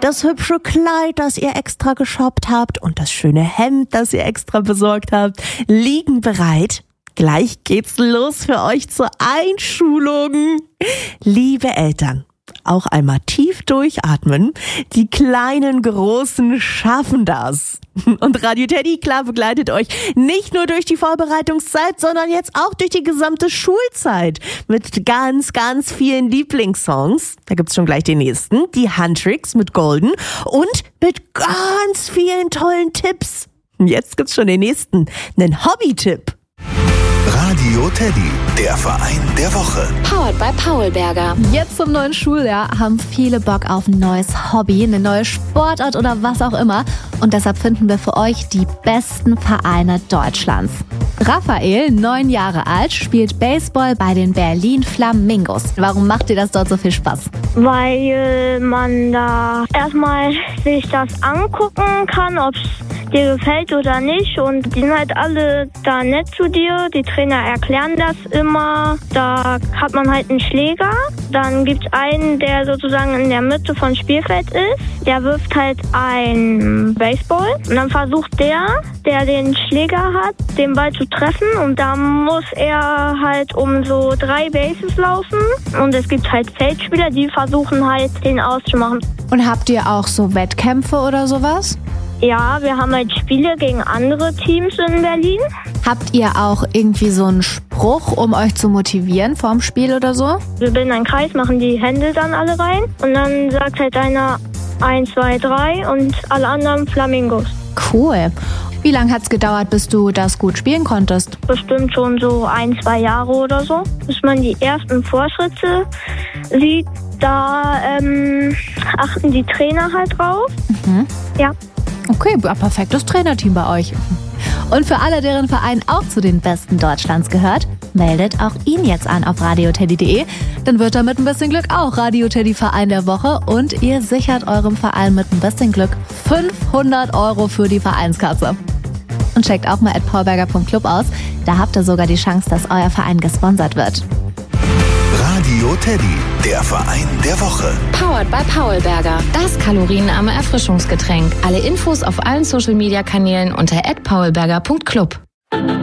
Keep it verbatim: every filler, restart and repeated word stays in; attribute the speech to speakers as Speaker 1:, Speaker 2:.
Speaker 1: Das hübsche Kleid, das ihr extra geshoppt habt und das schöne Hemd, das ihr extra besorgt habt, liegen bereit. Gleich geht's los für euch zur Einschulung. Liebe Eltern, auch einmal tief durchatmen. Die kleinen Großen schaffen das. Und Radio Teddy, klar, begleitet euch nicht nur durch die Vorbereitungszeit, sondern jetzt auch durch die gesamte Schulzeit mit ganz, ganz vielen Lieblingssongs. Da gibt's schon gleich den nächsten, die Handtricks mit Golden und mit ganz vielen tollen Tipps. Jetzt gibt's schon den nächsten, einen Hobby-Tipp.
Speaker 2: Radio Teddy, der Verein der Woche.
Speaker 3: Powered by Paulberger.
Speaker 4: Jetzt zum neuen Schuljahr haben viele Bock auf ein neues Hobby, eine neue Sportart oder was auch immer. Und deshalb finden wir für euch die besten Vereine Deutschlands. Raphael, neun Jahre alt, spielt Baseball bei den Berlin Flamingos. Warum macht dir das dort so viel Spaß?
Speaker 5: Weil man da erstmal sich das angucken kann, ob es dir gefällt oder nicht. Und die sind halt alle da nett zu dir. Die Trainer erklären das immer. Da hat man halt einen Schläger. Dann gibt es einen, der sozusagen in der Mitte vom Spielfeld ist. Der wirft halt ein Baseball. Und dann versucht der, der den Schläger hat, den Ball zu treffen. Und da muss er halt um so drei Bases laufen. Und es gibt halt Feldspieler, die versuchen halt, den auszumachen.
Speaker 4: Und habt ihr auch so Wettkämpfe oder sowas?
Speaker 5: Ja, wir haben halt Spiele gegen andere Teams in Berlin.
Speaker 4: Habt ihr auch irgendwie so einen Spruch, um euch zu motivieren vorm Spiel oder so?
Speaker 5: Wir bilden einen Kreis, machen die Hände dann alle rein. Und dann sagt halt einer eins, zwei, drei und alle anderen Flamingos.
Speaker 4: Cool. Wie lange hat's gedauert, bis du das gut spielen konntest?
Speaker 5: Bestimmt schon so ein, zwei Jahre oder so. Bis man die ersten Fortschritte sieht, da ähm, achten die Trainer halt drauf.
Speaker 4: Mhm.
Speaker 5: Ja.
Speaker 4: Okay, ja, perfektes Trainerteam bei euch. Und für alle, deren Verein auch zu den Besten Deutschlands gehört, meldet auch ihn jetzt an auf radioteddy punkt de. Dann wird er mit ein bisschen Glück auch Radio Teddy Verein der Woche und ihr sichert eurem Verein mit ein bisschen Glück fünfhundert Euro für die Vereinskasse. Und checkt auch mal at paulberger punkt club aus. Da habt ihr sogar die Chance, dass euer Verein gesponsert wird.
Speaker 2: Radio Teddy, der Verein der Woche.
Speaker 3: Powered by Paulberger. Das kalorienarme Erfrischungsgetränk. Alle Infos auf allen Social Media Kanälen unter at paulberger punkt club.